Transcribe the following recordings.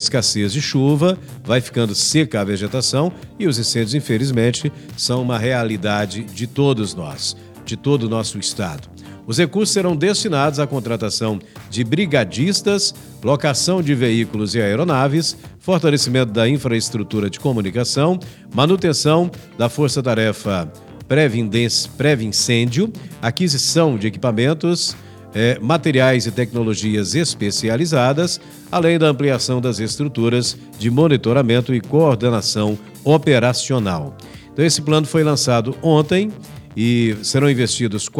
escassez de chuva, vai ficando seca a vegetação e os incêndios, infelizmente, são uma realidade de todos nós, de todo o nosso estado. Os recursos serão destinados à contratação de brigadistas, locação de veículos e aeronaves, fortalecimento da infraestrutura de comunicação, manutenção da força-tarefa pré-incêndio, aquisição de equipamentos, materiais e tecnologias especializadas, além da ampliação das estruturas de monitoramento e coordenação operacional. Então, esse plano foi lançado ontem e serão investidos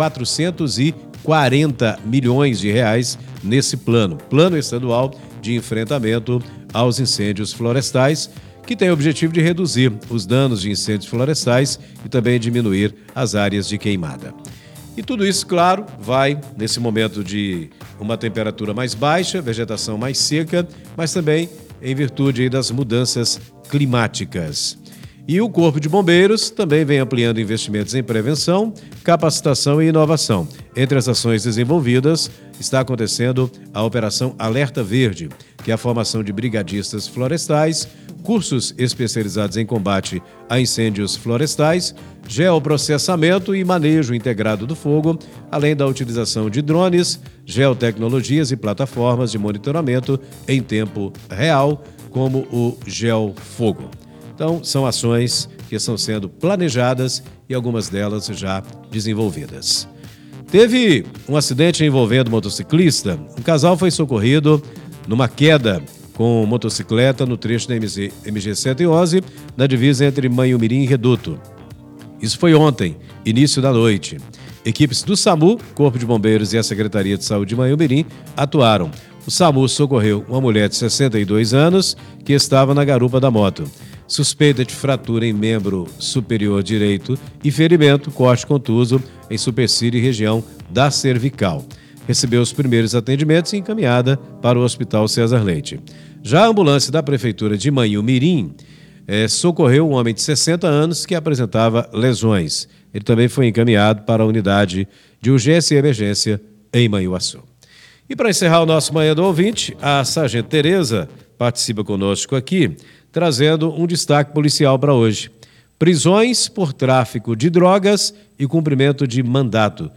440 milhões de reais nesse plano estadual de enfrentamento aos incêndios florestais, que tem o objetivo de reduzir os danos de incêndios florestais e também diminuir as áreas de queimada. E tudo isso, claro, vai nesse momento de uma temperatura mais baixa, vegetação mais seca, mas também em virtude aí das mudanças climáticas. E o Corpo de Bombeiros também vem ampliando investimentos em prevenção, capacitação e inovação. Entre as ações desenvolvidas, está acontecendo a Operação Alerta Verde, que é a formação de brigadistas florestais, cursos especializados em combate a incêndios florestais, geoprocessamento e manejo integrado do fogo, além da utilização de drones, geotecnologias e plataformas de monitoramento em tempo real, como o Geofogo. Então, são ações que estão sendo planejadas e algumas delas já desenvolvidas. Teve um acidente envolvendo motociclista. Um casal foi socorrido numa queda com motocicleta no trecho da MG 111, na divisa entre Manhumirim e Reduto. Isso foi ontem, início da noite. Equipes do SAMU, Corpo de Bombeiros e a Secretaria de Saúde de Manhumirim atuaram. O SAMU socorreu uma mulher de 62 anos que estava na garupa da moto. Suspeita de fratura em membro superior direito e ferimento, corte contuso em supercílio e região da cervical. Recebeu os primeiros atendimentos e encaminhada para o Hospital César Leite. Já a ambulância da Prefeitura de Manhumirim socorreu um homem de 60 anos que apresentava lesões. Ele também foi encaminhado para a unidade de urgência e emergência em Manhuaçu. E para encerrar o nosso Manhã do Ouvinte, a Sargento Tereza participa conosco aqui, trazendo um destaque policial para hoje. Prisões por tráfico de drogas e cumprimento de mandado,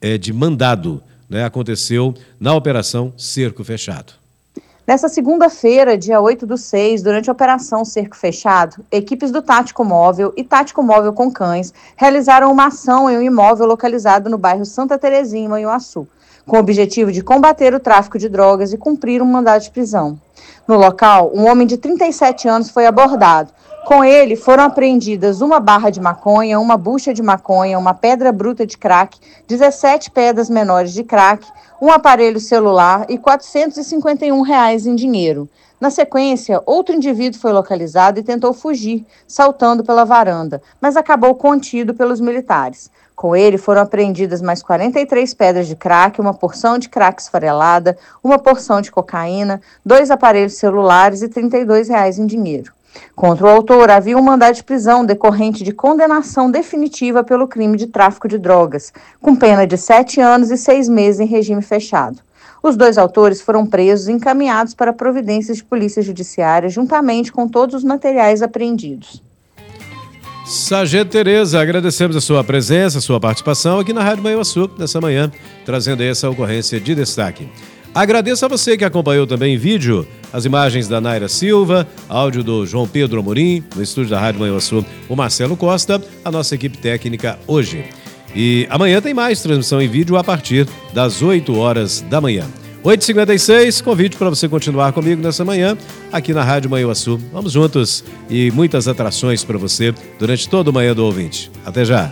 aconteceu na Operação Cerco Fechado. Nessa segunda-feira, dia 8/6, durante a Operação Cerco Fechado, equipes do Tático Móvel e Tático Móvel com Cães realizaram uma ação em um imóvel localizado no bairro Santa Terezinha, em Manhuaçu, com o objetivo de combater o tráfico de drogas e cumprir um mandado de prisão. No local, um homem de 37 anos foi abordado. Com ele, foram apreendidas uma barra de maconha, uma bucha de maconha, uma pedra bruta de crack, 17 pedras menores de crack, um aparelho celular e R$ 451 em dinheiro. Na sequência, outro indivíduo foi localizado e tentou fugir, saltando pela varanda, mas acabou contido pelos militares. Com ele foram apreendidas mais 43 pedras de crack, uma porção de crack esfarelada, uma porção de cocaína, 2 aparelhos celulares e R$ 32 em dinheiro. Contra o autor, havia um mandado de prisão decorrente de condenação definitiva pelo crime de tráfico de drogas, com pena de 7 anos e 6 meses em regime fechado. Os 2 autores foram presos e encaminhados para providências de polícia judiciária, juntamente com todos os materiais apreendidos. Sargento Tereza, agradecemos a sua presença, a sua participação aqui na Rádio Manhuaçu, nessa manhã, trazendo essa ocorrência de destaque. Agradeço a você que acompanhou também em vídeo as imagens da Naira Silva, áudio do João Pedro Amorim, no estúdio da Rádio Manhuaçu, o Marcelo Costa, a nossa equipe técnica hoje. E amanhã tem mais transmissão em vídeo a partir das 8 horas da manhã. 8h56, convite para você continuar comigo nessa manhã, aqui na Rádio Manhuaçu. Vamos juntos e muitas atrações para você durante todo o Manhã do Ouvinte. Até já!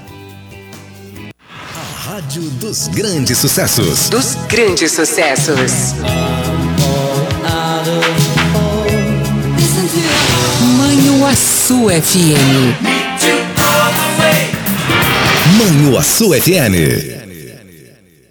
A Rádio dos Grandes Sucessos. Dos grandes sucessos. Manhuaçu FM. Manhuaçu FM.